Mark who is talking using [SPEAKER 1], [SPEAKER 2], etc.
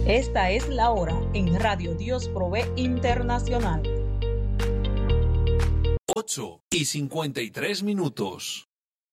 [SPEAKER 1] Esta es la hora en Radio Dios Provee Internacional.
[SPEAKER 2] 8:53.